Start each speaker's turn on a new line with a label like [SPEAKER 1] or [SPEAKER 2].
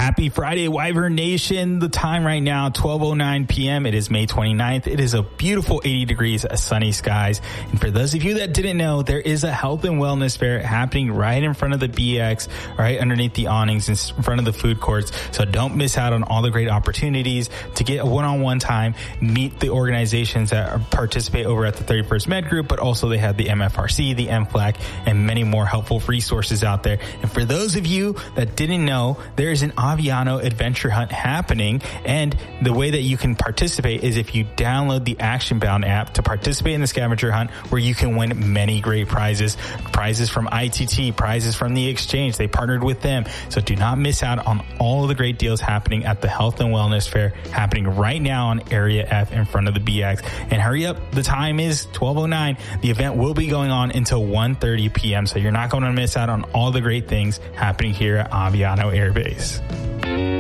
[SPEAKER 1] Happy Friday, Wyvern Nation. The time right now, 12:09 p.m. It is May 29th. It is a beautiful 80 degrees, sunny skies. And for those of you that didn't know, there is a health and wellness fair happening right in front of the BX, right underneath the awnings in front of the food courts. So don't miss out on all the great opportunities to get a one-on-one time, meet the organizations that participate over at the 31st Med Group, but also they have the MFRC, the MFLAC, and many more helpful resources out there. And for those of you that didn't know, there is an Aviano adventure hunt happening, and the way that you can participate is if you download the Action Bound app to participate in the scavenger hunt, where you can win many great prizes from ITT, prizes from the exchange. They partnered with them. So do not miss out on all of the great deals happening at the Health and Wellness Fair, happening right now on Area F in front of the BX. And hurry up, the time is 12:09. The event will be going on until 1:30 p.m. So you're not going to miss out on all the great things happening here at Aviano Air Base.